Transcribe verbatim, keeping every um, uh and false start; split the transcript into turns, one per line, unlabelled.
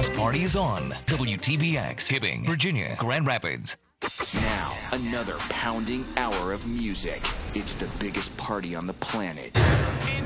house party is on. W T B X, Hibbing, Virginia, Grand Rapids.
Now, another pounding hour of music. It's the biggest party on the planet.